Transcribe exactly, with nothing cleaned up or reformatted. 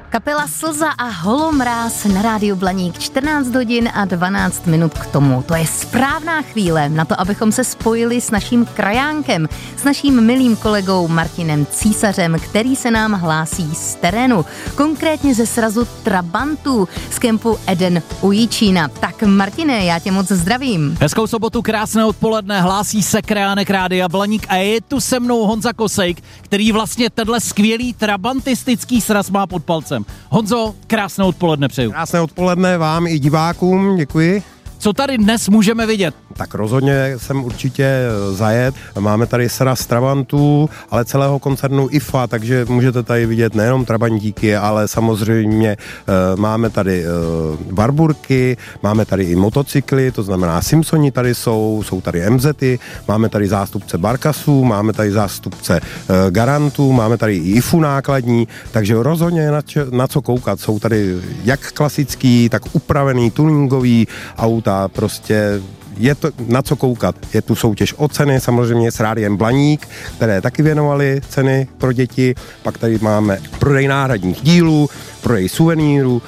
Kapela Slza a Holomráz na rádiu Blaník, čtrnáct hodin a dvanáct minut k tomu. To je správná chvíle na to, abychom se spojili s naším krajánkem, s naším milým kolegou Martinem Císařem, který se nám hlásí z terénu, konkrétně ze srazu Trabantů z kempu Eden u Jičína. Tak Martine, já tě moc zdravím. Hezkou sobotu, krásné odpoledne, hlásí se krajánek rádia Blaník a je tu se mnou Honza Kosejk, který vlastně tenhle skvělý trabantistický sraz má pod palcem. Honzo, krásné odpoledne přeju. Krásné odpoledne vám i divákům, děkuji. Co tady dnes můžeme vidět? Tak rozhodně jsem určitě zajet. Máme tady sraz Trabantů, ale celého koncernu I F A, takže můžete tady vidět nejenom Trabantíky, ale samozřejmě e, máme tady e, Warburgy, máme tady i motocykly, to znamená Simpsoni tady jsou, jsou tady M Z ty, máme tady zástupce Barkasů, máme tady zástupce e, Garantů, máme tady i I F U nákladní, takže rozhodně na, č- na co koukat. Jsou tady jak klasický, tak upravený tuningový auta, prostě je to na co koukat. Je tu soutěž o ceny, samozřejmě s rádiem Blaník, které taky věnovali ceny pro děti. Pak tady máme prodej náhradních dílů, prodej suvenýrů,